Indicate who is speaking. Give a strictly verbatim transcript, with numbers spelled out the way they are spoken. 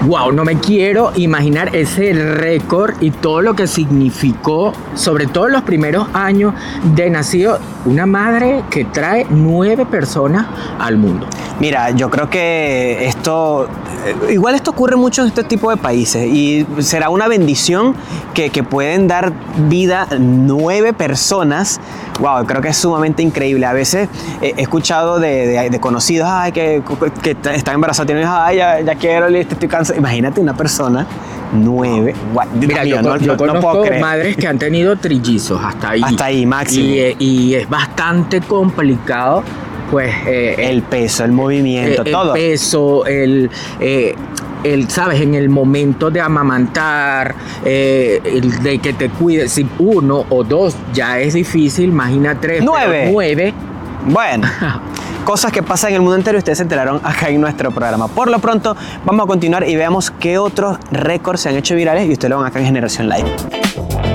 Speaker 1: Wow, no me quiero imaginar ese récord y todo lo que significó, sobre todo en los primeros años de nacido, una madre que trae nueve personas al mundo.
Speaker 2: Mira, yo creo que esto, igual esto ocurre mucho en este tipo de países y será una bendición que, que pueden dar vida nueve personas. Wow, creo que es sumamente increíble. A veces he escuchado de, de, de conocidos, ay, que, que están embarazados, tienen hijos, ay, ya, ya quiero, listo, estoy cansado. Imagínate una persona, nueve. Wow,
Speaker 1: Mira,
Speaker 2: mío,
Speaker 1: yo,
Speaker 2: no,
Speaker 1: yo
Speaker 2: no,
Speaker 1: conozco
Speaker 2: no puedo creer.
Speaker 1: madres que han tenido trillizos hasta ahí.
Speaker 2: Hasta ahí, máximo.
Speaker 1: Y, y es bastante complicado. Pues eh,
Speaker 2: el peso, el movimiento,
Speaker 1: el,
Speaker 2: todo.
Speaker 1: El peso, el, eh, el, sabes, en el momento de amamantar, eh, el de que te cuides. Si uno o dos ya es difícil, imagina tres.
Speaker 2: Nueve.
Speaker 1: Nueve.
Speaker 2: Bueno. Cosas que pasan en el mundo entero y ustedes se enteraron acá en nuestro programa. Por lo pronto, vamos a continuar y veamos qué otros récords se han hecho virales y ustedes lo van acá en Generación Live.